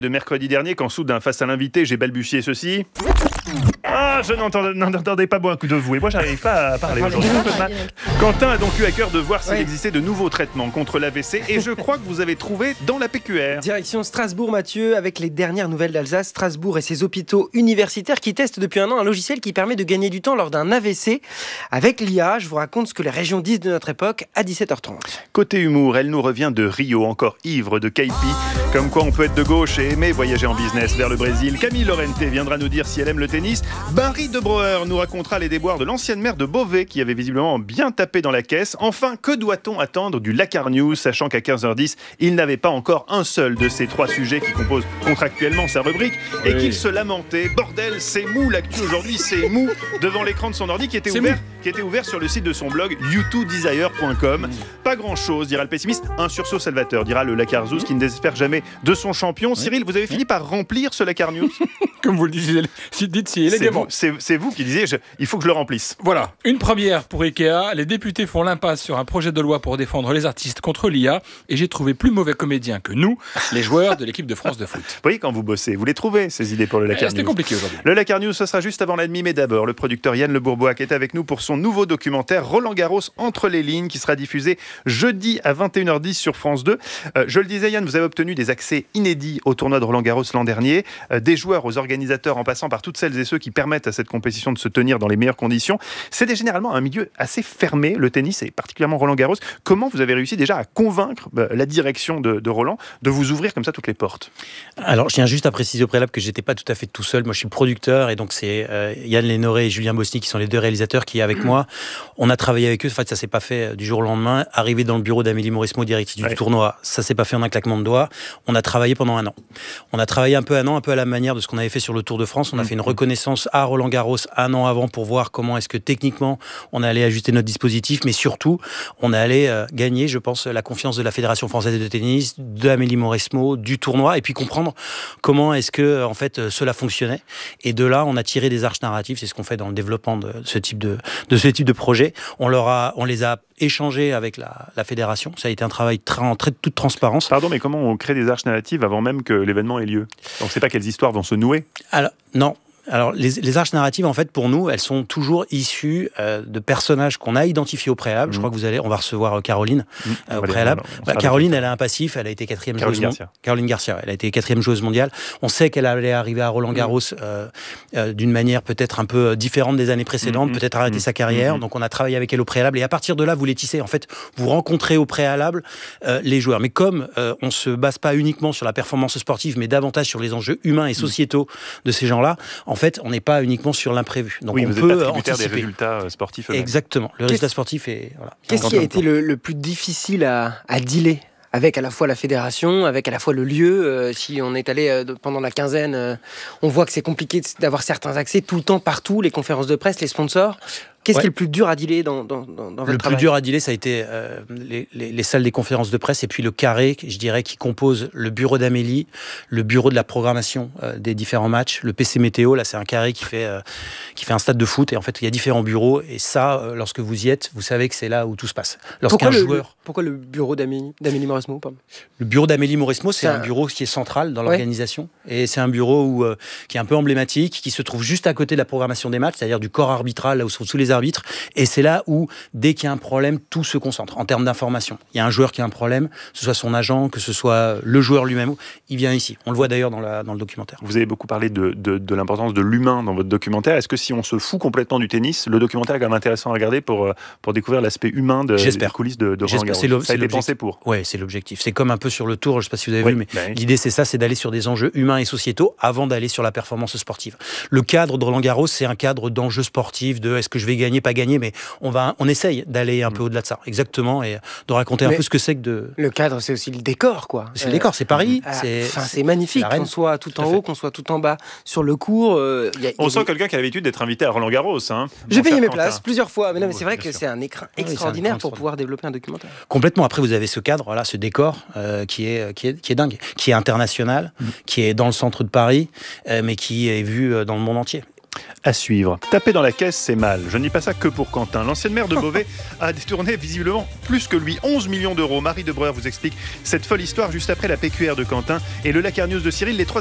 de mercredi dernier quand soudain, face à l'invité, j'ai balbutié ceci. Ah, je n'entendais pas beaucoup de vous et moi j'arrive pas à parler aujourd'hui. Quentin a donc eu à cœur de voir s'il existait de nouveaux traitements contre l'AVC et je crois que vous avez trouvé dans la PQR. Direction Strasbourg, Mathieu, avec les dernières nouvelles d'Alsace. Strasbourg et ses hôpitaux universitaires qui testent depuis un an un logiciel qui permet de gagner du temps lors d'un AVC. Avec l'IA, je vous raconte ce que les régions disent de notre époque à 17h30. Côté humour, elle nous revient de Rio, encore ivre de Caipi. Comme quoi on peut être de gauche et aimer voyager en business vers le Brésil. Camille Lorente viendra nous dire si elle aime le tennis. Barry de Brouwer nous racontera les déboires de l'ancienne maire de Beauvais qui avait visiblement bien tapé dans la caisse. Enfin, que doit-on attendre du Lakar News, sachant qu'à 15h10, il n'avait pas encore un seul de ces trois sujets qui composent contractuellement sa rubrique et qu'il se lamentait. Bordel, c'est mou l'actu aujourd'hui, c'est mou devant l'écran de son ordi qui était ouvert sur le site de son blog you2desire.com. Pas grand-chose, dira le pessimiste. Un sursaut salvateur, dira le Lakar Zouz qui ne désespère jamais de son champion. Cyril, vous avez fini par remplir ce Lakar News? Comme vous le disiez, dites si élégamment. C'est vous qui disiez, il faut que je le remplisse. Voilà, une première pour Ikea. Les députés font l'impasse sur un projet de loi pour défendre les artistes contre l'IA. Et j'ai trouvé plus mauvais comédien que nous, les joueurs de l'équipe de France de foot. Vous voyez, quand vous bossez, vous les trouvez, ces idées pour le Lakar News. C'était compliqué aujourd'hui. Le Lakar News, ce sera juste avant la demi, mais d'abord, le producteur Yann Le Bourbois qui est avec nous pour son nouveau documentaire Roland Garros entre les lignes, qui sera diffusé jeudi à 21h10 sur France 2. Je le disais, Yann, vous avez obtenu des accès inédits au tournoi de Roland Garros l'an dernier. Des joueurs aux organisateurs, en passant par toutes celles et ceux qui permettent à cette compétition de se tenir dans les meilleures conditions. C'est généralement un milieu assez fermé, le tennis, et particulièrement Roland Garros. Comment vous avez réussi déjà à convaincre la direction de Roland de vous ouvrir comme ça toutes les portes? Alors, je tiens juste à préciser au préalable que j'étais pas tout à fait tout seul. Moi, je suis producteur et donc c'est Yann Lénoré et Julien Bosny qui sont les deux réalisateurs qui, avec moi, on a travaillé avec eux. En fait, ça s'est pas fait du jour au lendemain. Arrivé dans le bureau d'Amélie Mauresmo, directrice du tournoi, ça s'est pas fait en un claquement de doigts. On a travaillé pendant un an. On a travaillé un peu à la manière de ce qu'on avait fait sur le Tour de France. On a fait une reconnaissance à Roland Garros un an avant pour voir comment est-ce que techniquement on allait ajuster notre dispositif, mais surtout on allait gagner, je pense, la confiance de la Fédération française de tennis, d'Amélie Mauresmo, du tournoi, et puis comprendre comment est-ce que en fait cela fonctionnait. Et de là, on a tiré des arches narratives. C'est ce qu'on fait dans le développement de ce type de projet. On les a échangés avec la fédération. Ça a été un travail en toute transparence. Pardon, mais comment on crée des arches narratives avant même que l'événement ait lieu? On ne sait pas quelles histoires vont se nouer. Alors, non. Alors, les arches narratives, en fait, pour nous, elles sont toujours issues de personnages qu'on a identifiés au préalable. Je crois que on va recevoir Caroline au préalable. Caroline, elle a un passif, elle a été quatrième joueuse mondiale. Caroline Garcia, elle a été quatrième joueuse mondiale. On sait qu'elle allait arriver à Roland Garros d'une manière peut-être un peu différente des années précédentes, peut-être arrêter sa carrière. Donc, on a travaillé avec elle au préalable. Et à partir de là, vous les tissez. En fait, vous rencontrez au préalable les joueurs. Mais comme on ne se base pas uniquement sur la performance sportive, mais davantage sur les enjeux humains et sociétaux de ces gens-là, en fait, on n'est pas uniquement sur l'imprévu. Donc oui, on vous peut êtes pas tributaire des anticiper. Résultats sportifs eux-mêmes. Exactement. Le résultat sportif est... Voilà. Qu'est-ce qui a été le plus difficile à dealer avec à la fois la fédération, avec à la fois le lieu? Si on est allé pendant la quinzaine, on voit que c'est compliqué d'avoir certains accès tout le temps, partout, les conférences de presse, les sponsors. Qu'est-ce qui est le plus dur à dealer dans votre travail? Le plus dur à dealer, ça a été les salles des conférences de presse et puis le carré, je dirais, qui compose le bureau d'Amélie, le bureau de la programmation des différents matchs, le PC Météo. Là, c'est un carré qui fait un stade de foot. Et en fait, il y a différents bureaux. Et ça, lorsque vous y êtes, vous savez que c'est là où tout se passe. Pourquoi le bureau d'Amélie Mauresmo? Le bureau d'Amélie Mauresmo, c'est un bureau qui est central dans l'organisation. Et c'est un bureau qui est un peu emblématique, qui se trouve juste à côté de la programmation des matchs, c'est-à-dire du corps arbitral, là où sont tous les arbitres. Et c'est là où, dès qu'il y a un problème, tout se concentre en termes d'information. Il y a un joueur qui a un problème, que ce soit son agent, que ce soit le joueur lui-même, il vient ici. On le voit d'ailleurs dans le documentaire. Vous avez beaucoup parlé de l'importance de l'humain dans votre documentaire. Est-ce que si on se fout complètement du tennis, le documentaire est quand même intéressant à regarder pour découvrir l'aspect humain des coulisses de Roland Garros? Ça a été pensé pour. Oui, c'est l'objectif. C'est comme un peu sur le Tour, je ne sais pas si vous avez vu, mais l'idée c'est ça, c'est d'aller sur des enjeux humains et sociétaux avant d'aller sur la performance sportive. Le cadre de Roland Garros, c'est un cadre d'enjeux sportifs, de est-ce que je vais gagner, pas gagner, mais on essaye d'aller un peu au-delà de ça, exactement, et de raconter un peu ce que c'est que de... Le cadre, c'est aussi le décor, quoi. C'est le décor, c'est Paris. C'est magnifique, qu'on soit tout en haut, qu'on soit tout en bas. Sur le cours... on sent quelqu'un qui a l'habitude d'être invité à Roland Garros. J'ai payé mes places plusieurs fois, mais c'est vrai que c'est un écran extraordinaire pour pouvoir développer un documentaire. Complètement. Après, vous avez ce cadre, ce décor qui est dingue, qui est international, qui est dans le centre de Paris, mais qui est vu dans le monde entier. À suivre. Taper dans la caisse, c'est mal. Je ne dis pas ça que pour Quentin. L'ancienne maire de Beauvais a détourné visiblement plus que lui. 11 millions d'euros. Marie de Breuer vous explique cette folle histoire juste après la PQR de Quentin et le Lac News de Cyril. Les trois